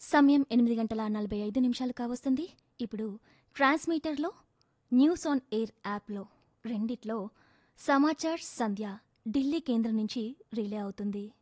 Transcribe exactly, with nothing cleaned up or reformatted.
సమయం ఎనిమిది గంటల నలభై ఐదు నిమిషాలు కావస్తుంది. ఇప్పుడు ట్రాన్స్మీటర్లో, న్యూస్ ఆన్ ఎయిర్ యాప్లో రెండిట్లో సమాచార్ సంధ్య ఢిల్లీ కేంద్రం నుంచి రిలే అవుతుంది.